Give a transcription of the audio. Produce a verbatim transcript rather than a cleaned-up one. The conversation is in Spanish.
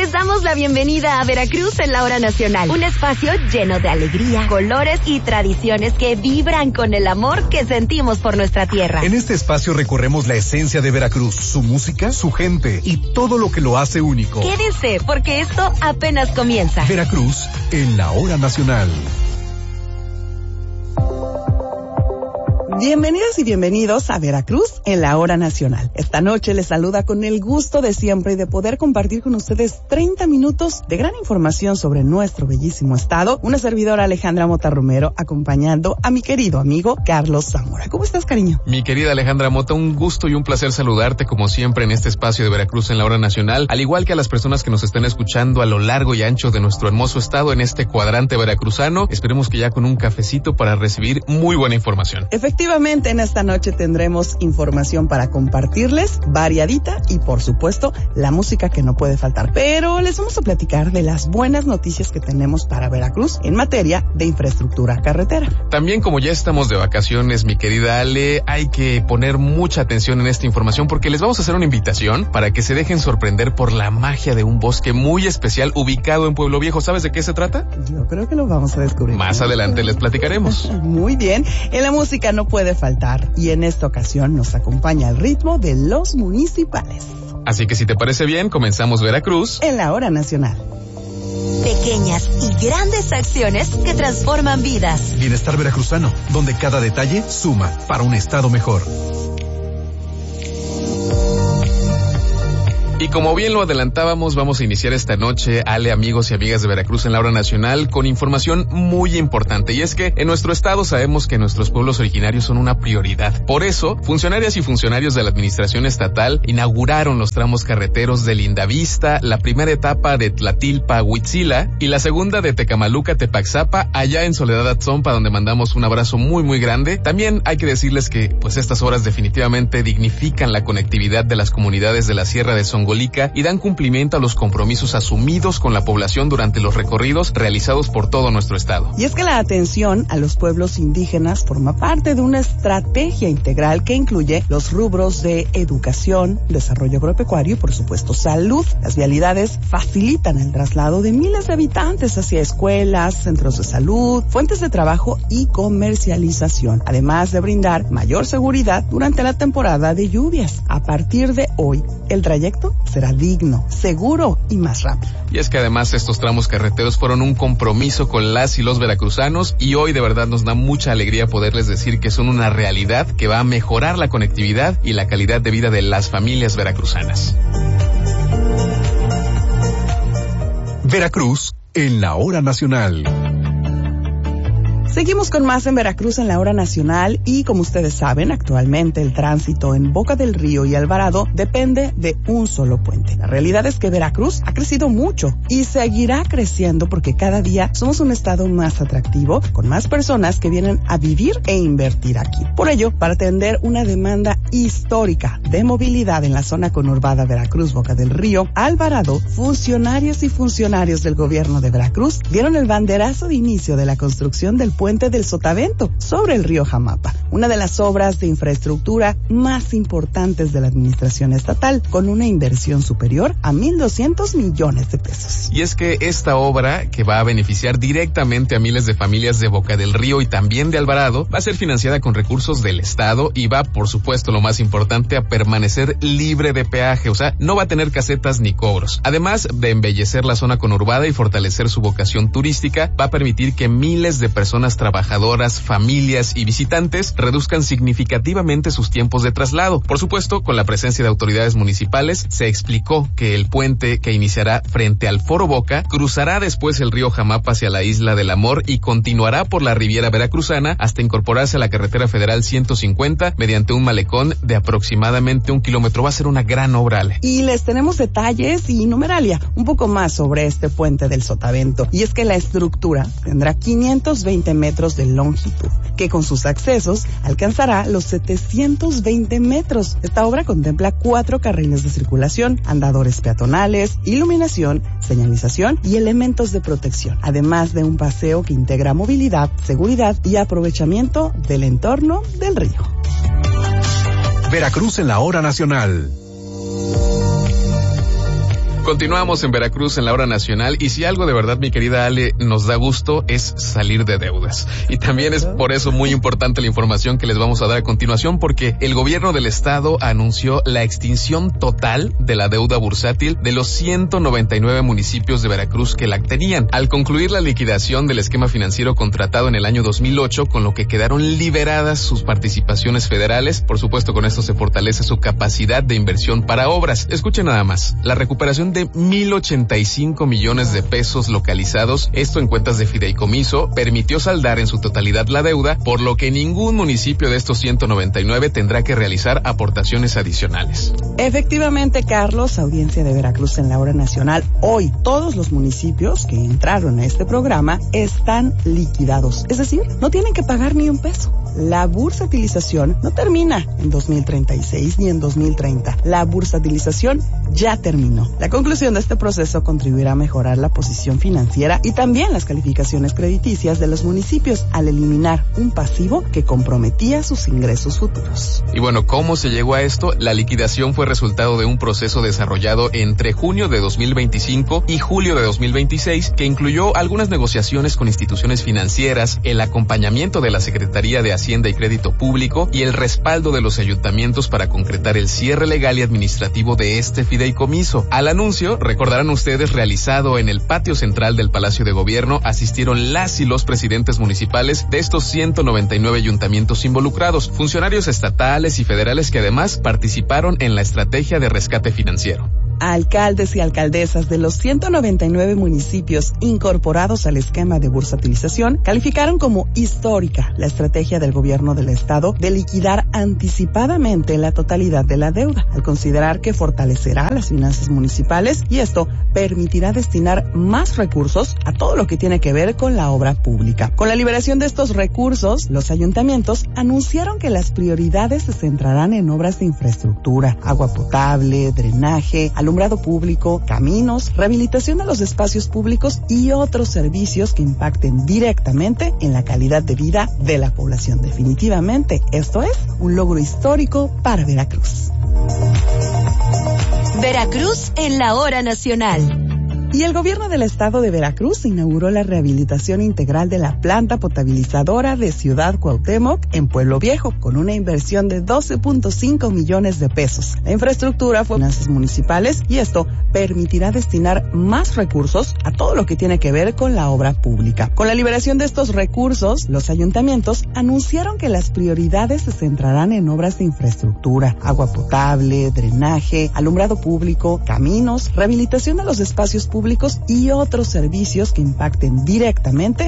Les damos la bienvenida a Veracruz en la Hora Nacional, un espacio lleno de alegría, colores y tradiciones que vibran con el amor que sentimos por nuestra tierra. En este espacio recorremos la esencia de Veracruz, su música, su gente y todo lo que lo hace único. Quédense, porque esto apenas comienza. Veracruz en la Hora Nacional. Bienvenidas y bienvenidos a Veracruz en la Hora Nacional. Esta noche les saluda con el gusto de siempre y de poder compartir con ustedes treinta minutos de gran información sobre nuestro bellísimo estado. Una servidora, Alejandra Mota Romero, acompañando a mi querido amigo Carlos Zamora. ¿Cómo estás, cariño? Mi querida Alejandra Mota, un gusto y un placer saludarte como siempre en este espacio de Veracruz en la Hora Nacional, al igual que a las personas que nos están escuchando a lo largo y ancho de nuestro hermoso estado en este cuadrante veracruzano. Esperemos que ya con un cafecito para recibir muy buena información. Efectivamente. Efectivamente, en esta noche tendremos información para compartirles, variadita y por supuesto la música que no puede faltar. Pero les vamos a platicar de las buenas noticias que tenemos para Veracruz en materia de infraestructura carretera. También, como ya estamos de vacaciones, mi querida Ale, hay que poner mucha atención en esta información porque les vamos a hacer una invitación para que se dejen sorprender por la magia de un bosque muy especial ubicado en Pueblo Viejo. ¿Sabes de qué se trata? Yo creo que lo vamos a descubrir. Más adelante les platicaremos. Muy bien, en la música no puede faltar y en esta ocasión nos acompaña el ritmo de Los Municipales. Así que si te parece bien, comenzamos Veracruz en la Hora Nacional. Pequeñas y grandes acciones que transforman vidas. Bienestar veracruzano, donde cada detalle suma para un estado mejor. Y como bien lo adelantábamos, vamos a iniciar esta noche, Ale, amigos y amigas de Veracruz en la Hora Nacional, con información muy importante. Y es que en nuestro estado sabemos que nuestros pueblos originarios son una prioridad. Por eso, funcionarias y funcionarios de la administración estatal inauguraron los tramos carreteros de Lindavista, la primera etapa de Tlatilpa, Huitzila, y la segunda de Tecamaluca, Tepaxapa, allá en Soledad Atzompa, donde mandamos un abrazo muy muy grande. También hay que decirles que pues estas obras definitivamente dignifican la conectividad de las comunidades de la Sierra de Songolica y dan cumplimiento a los compromisos asumidos con la población durante los recorridos realizados por todo nuestro estado. Y es que la atención a los pueblos indígenas forma parte de una estrategia integral que incluye los rubros de educación, desarrollo agropecuario y por supuesto salud. Las vialidades facilitan el traslado de miles de habitantes hacia escuelas, centros de salud, fuentes de trabajo y comercialización, además de brindar mayor seguridad durante la temporada de lluvias. A partir de hoy, el trayecto será digno, seguro y más rápido. Y es que además estos tramos carreteros fueron un compromiso con las y los veracruzanos y hoy de verdad nos da mucha alegría poderles decir que son una realidad que va a mejorar la conectividad y la calidad de vida de las familias veracruzanas. Veracruz en la Hora Nacional. Seguimos con más en Veracruz en la Hora Nacional y como ustedes saben, actualmente el tránsito en Boca del Río y Alvarado depende de un solo puente. La realidad es que Veracruz ha crecido mucho y seguirá creciendo porque cada día somos un estado más atractivo, con más personas que vienen a vivir e invertir aquí. Por ello, para atender una demanda histórica de movilidad en la zona conurbada Veracruz, Boca del Río, Alvarado, funcionarios y funcionarios del gobierno de Veracruz dieron el banderazo de inicio de la construcción del Puente del Sotavento sobre el río Jamapa, una de las obras de infraestructura más importantes de la administración estatal, con una inversión superior a mil doscientos millones de pesos. Y es que esta obra, que va a beneficiar directamente a miles de familias de Boca del Río y también de Alvarado, va a ser financiada con recursos del Estado y va, por supuesto, lo más importante, a permanecer libre de peaje, o sea, no va a tener casetas ni cobros. Además de embellecer la zona conurbada y fortalecer su vocación turística, va a permitir que miles de personas trabajadoras, familias y visitantes reduzcan significativamente sus tiempos de traslado. Por supuesto, con la presencia de autoridades municipales, se explicó que el puente que iniciará frente al Foro Boca cruzará después el río Jamapa hacia la Isla del Amor y continuará por la Riviera Veracruzana hasta incorporarse a la carretera federal ciento cincuenta mediante un malecón de aproximadamente un kilómetro. Va a ser una gran obra, Ale. Y les tenemos detalles y numeralia un poco más sobre este puente del Sotavento. Y es que la estructura tendrá quinientos veinte metros de longitud, que con sus accesos alcanzará los setecientos veinte metros. Esta obra contempla cuatro carriles de circulación, andadores peatonales, iluminación, señalización y elementos de protección, además de un paseo que integra movilidad, seguridad y aprovechamiento del entorno del río. Veracruz en la Hora Nacional. Continuamos en Veracruz en la hora nacional y si algo de verdad, mi querida Ale, nos da gusto es salir de deudas. Y también es por eso muy importante la información que les vamos a dar a continuación, porque el gobierno del estado anunció la extinción total de la deuda bursátil de los ciento noventa y nueve municipios de Veracruz que la tenían, al concluir la liquidación del esquema financiero contratado en el año dos mil ocho, con lo que quedaron liberadas sus participaciones federales. Por supuesto, con esto se fortalece su capacidad de inversión para obras. Escuchen nada más, la recuperación de mil ochenta y cinco millones de pesos localizados, esto en cuentas de fideicomiso, permitió saldar en su totalidad la deuda, por lo que ningún municipio de estos ciento noventa y nueve tendrá que realizar aportaciones adicionales. Efectivamente, Carlos, audiencia de Veracruz en la hora nacional, hoy todos los municipios que entraron a este programa están liquidados, es decir, no tienen que pagar ni un peso. La bursatilización no termina en dos mil treinta y seis ni en dos mil treinta. La bursatilización ya terminó. La conclusión de este proceso contribuirá a mejorar la posición financiera y también las calificaciones crediticias de los municipios al eliminar un pasivo que comprometía sus ingresos futuros. Y bueno, ¿cómo se llegó a esto? La liquidación fue resultado de un proceso desarrollado entre junio de dos mil veinticinco y julio de dos mil veintiséis, que incluyó algunas negociaciones con instituciones financieras, el acompañamiento de la Secretaría de Hacienda y Crédito Público y el respaldo de los ayuntamientos para concretar el cierre legal y administrativo de este fideicomiso. Al anuncio, recordarán ustedes, realizado en el patio central del Palacio de Gobierno, asistieron las y los presidentes municipales de estos ciento noventa y nueve ayuntamientos involucrados, funcionarios estatales y federales que además participaron en la estrategia de rescate financiero. Alcaldes y alcaldesas de los ciento noventa y nueve municipios incorporados al esquema de bursatilización calificaron como histórica la estrategia del gobierno del estado de liquidar anticipadamente la totalidad de la deuda, al considerar que fortalecerá las finanzas municipales y esto permitirá destinar más recursos a todo lo que tiene que ver con la obra pública. Con la liberación de estos recursos, los ayuntamientos anunciaron que las prioridades se centrarán en obras de infraestructura, agua potable, drenaje, alumbrado público, caminos, rehabilitación de los espacios públicos y otros servicios que impacten directamente en la calidad de vida de la población. Definitivamente, esto es un logro histórico para Veracruz. Veracruz en la hora nacional. Y el gobierno del estado de Veracruz inauguró la rehabilitación integral de la planta potabilizadora de Ciudad Cuauhtémoc en Pueblo Viejo, con una inversión de doce punto cinco millones de pesos. La infraestructura fue finanzas municipales y esto permitirá destinar más recursos a todo lo que tiene que ver con la obra pública. Con la liberación de estos recursos, los ayuntamientos anunciaron que las prioridades se centrarán en obras de infraestructura, agua potable, drenaje, alumbrado público, caminos, rehabilitación de los espacios públicos y otros servicios que impacten directamente